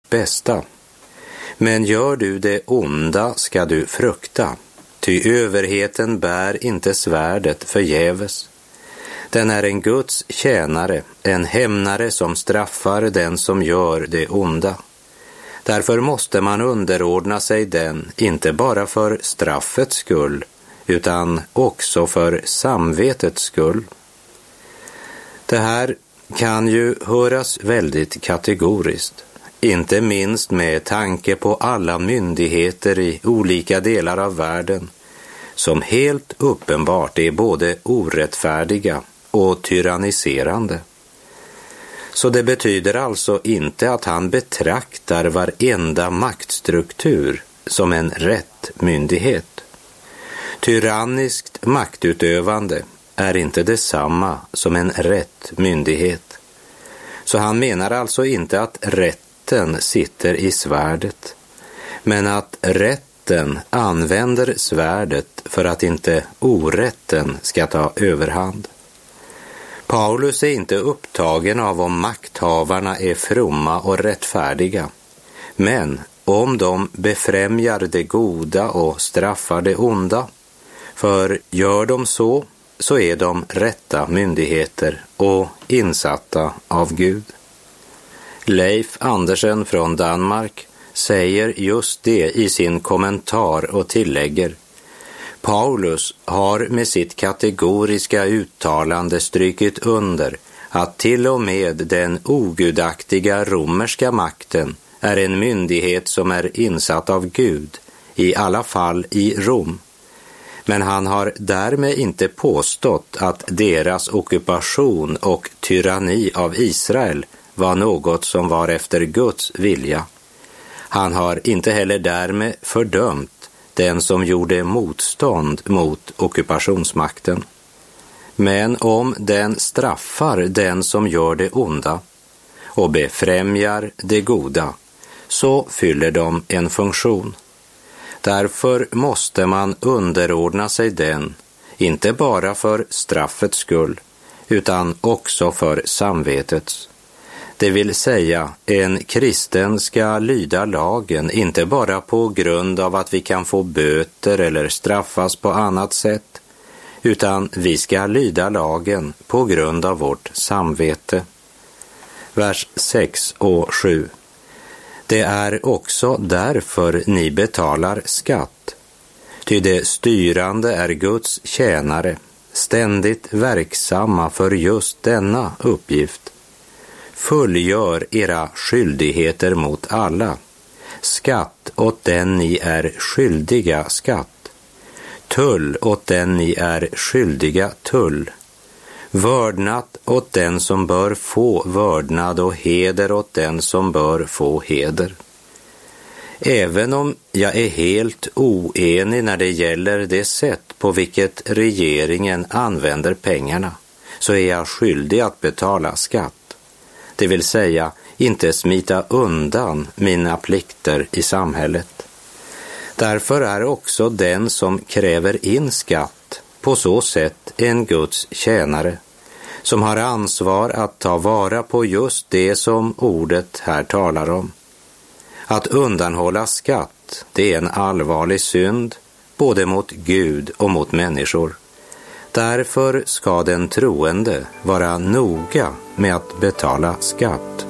bästa. Men gör du det onda ska du frukta, ty överheten bär inte svärdet förgäves. Den är en Guds tjänare, en hämnare som straffar den som gör det onda. Därför måste man underordna sig den, inte bara för straffets skull, utan också för samvetets skull. Det här kan ju höras väldigt kategoriskt, inte minst med tanke på alla myndigheter i olika delar av världen, som helt uppenbart är både orättfärdiga och tyranniserande. Så det betyder alltså inte att han betraktar varenda maktstruktur som en rätt myndighet. Tyranniskt maktutövande är inte detsamma som en rätt myndighet. Så han menar alltså inte att rätten sitter i svärdet, men att rätten använder svärdet för att inte orätten ska ta överhand. Paulus är inte upptagen av om makthavarna är fromma och rättfärdiga, men om de befrämjar det goda och straffar det onda, för gör de så är de rätta myndigheter och insatta av Gud. Leif Andersen från Danmark säger just det i sin kommentar och tillägger: Paulus har med sitt kategoriska uttalande strykit under att till och med den ogudaktiga romerska makten är en myndighet som är insatt av Gud, i alla fall i Rom. Men han har därmed inte påstått att deras ockupation och tyranni av Israel var något som var efter Guds vilja. Han har inte heller därmed fördömt den som gjorde motstånd mot ockupationsmakten. Men om den straffar den som gör det onda och befrämjar det goda, så fyller de en funktion. Därför måste man underordna sig den, inte bara för straffets skull, utan också för samvetets. Det vill säga, en kristen ska lyda lagen, inte bara på grund av att vi kan få böter eller straffas på annat sätt, utan vi ska lyda lagen på grund av vårt samvete. Vers 6 och 7. Det är också därför ni betalar skatt, ty det styrande är Guds tjänare, ständigt verksamma för just denna uppgift. Fullgör era skyldigheter mot alla, skatt åt den ni är skyldiga skatt, tull åt den ni är skyldiga tull, vördnad åt den som bör få vördnad och heder åt den som bör få heder. Även om jag är helt oenig när det gäller det sätt på vilket regeringen använder pengarna, så är jag skyldig att betala skatt. Det vill säga, inte smita undan mina plikter i samhället. Därför är också den som kräver in skatt på så sätt en Guds tjänare, som har ansvar att ta vara på just det som ordet här talar om. Att undanhålla skatt, det är en allvarlig synd, både mot Gud och mot människor. Därför ska den troende vara noga med att betala skatt.